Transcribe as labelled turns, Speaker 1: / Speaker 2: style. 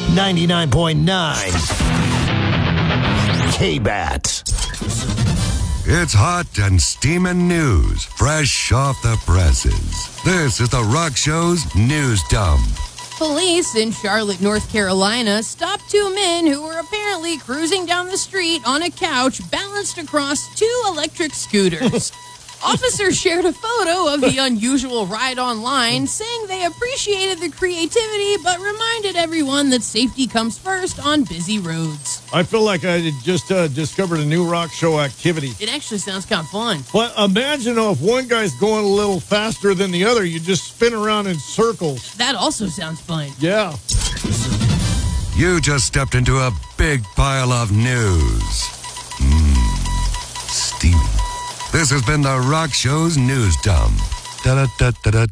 Speaker 1: 99.9 K-Bat.
Speaker 2: It's hot and steaming news, fresh off the presses. This is the Rock Show's News Dump.
Speaker 3: Police in Charlotte, North Carolina, stopped two men who were apparently cruising down the street on a couch balanced across two electric scooters. Officers shared a photo of the unusual ride online, saying they appreciated the creativity but reminded everyone that safety comes first on busy roads.
Speaker 4: I feel like I just discovered a new Rock Show activity.
Speaker 3: It actually sounds kind of fun.
Speaker 4: But imagine if one guy's going a little faster than the other, you just spin around in circles.
Speaker 3: That also sounds fun.
Speaker 4: Yeah.
Speaker 2: You just stepped into a big pile of news. Steamy. This has been the Rock Show's News Dump. Da-da-da-da-da.